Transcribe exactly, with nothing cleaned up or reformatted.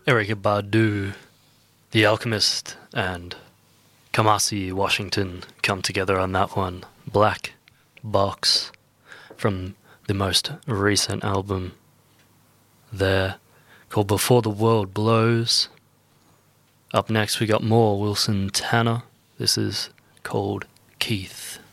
Erykah Badu, The Alchemist, and Kamasi Washington come together on that one. Black Box from the most recent album there, called Before the World Blows. Up next we got more Wilson Tanner. This is called Keith.